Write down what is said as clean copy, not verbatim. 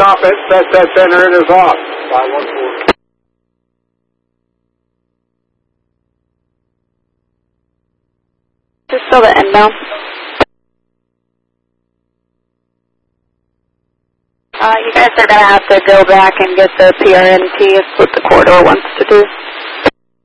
stop it, set that center, it is off. 514. Just still the inbound. You guys are going to have to go back and get the PRNT is what the corridor wants to do.